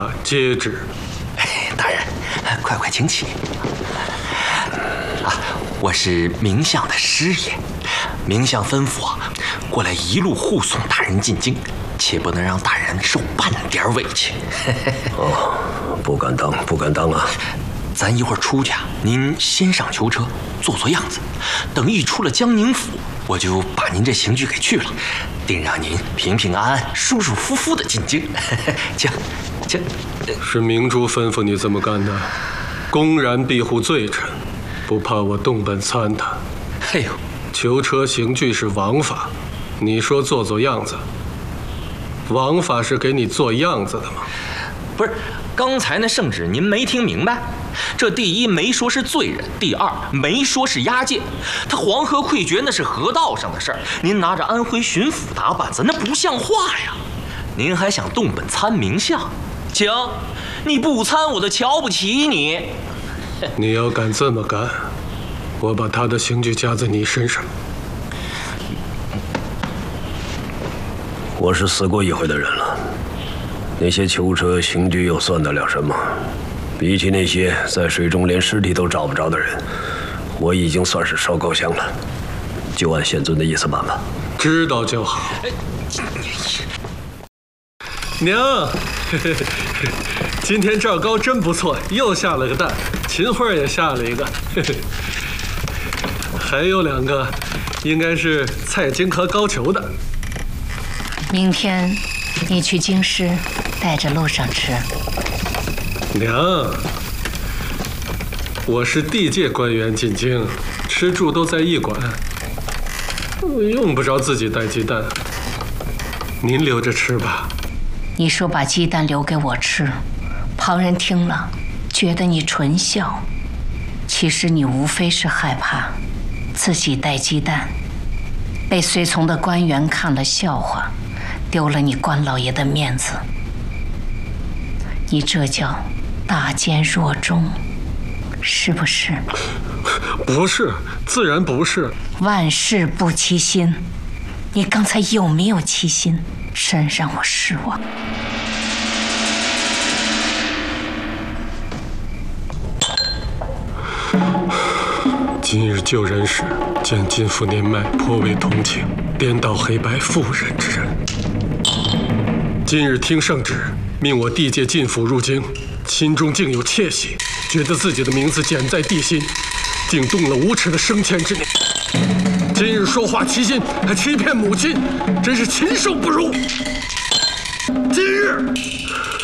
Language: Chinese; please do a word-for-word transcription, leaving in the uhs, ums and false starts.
接旨。 哎，大人，快快请起。啊，我是明相的师爷，明相吩咐啊，过来一路护送大人进京，切不能让大人受半点委屈。 哦，不敢当，不敢当啊！ 咱一会儿出去啊，您先上囚车，做做样子，等一出了江宁府，我就把您这刑具给去了，定让您平平安安、舒舒服服的进京。这，这， 是明珠吩咐你这么干的，公然庇护罪臣，不怕我动本参他？ 哎呦， 囚车刑具是王法，你说做做样子，王法是给你做样子的吗？ 不是，刚才那圣旨您没听明白？这第一没说是罪人，第二没说是押解。他黄河溃决那是河道上的事儿，您拿着安徽巡抚打板子，那不像话呀！您还想动本参明相？行，你不参我就瞧不起你。 你要敢这么干，我把他的刑具加在你身上。 我是死过一回的人了，那些囚车刑具又算得了什么？比起那些在水中连尸体都找不着的人，我已经算是烧高香了。就按县尊的意思办吧。 知道就好。娘，呵呵今天赵高真不错，又下了个蛋，秦桧也下了一个，呵呵还有两个，应该是蔡京和高俅的。 明天你去京师，带着路上吃。 娘，我是地界官员进京，吃住都在驿馆，用不着自己带鸡蛋。您留着吃吧。 你说把鸡蛋留给我吃，旁人听了觉得你纯孝，其实你无非是害怕自己带鸡蛋被随从的官员看了笑话，丢了你关老爷的面子。你这叫大奸若忠，是不是？ 不是，自然不是。 万事不齐心，你刚才有没有齐心？真让我失望。 今日救人时，见金父年迈，颇为同情，颠倒黑白，妇人之仁。今日听圣旨，命我地界进府入京，心中竟有窃喜，觉得自己的名字简在地心，竟动了无耻的升迁之念。今日说话欺心，还欺骗母亲，真是禽兽不如！今日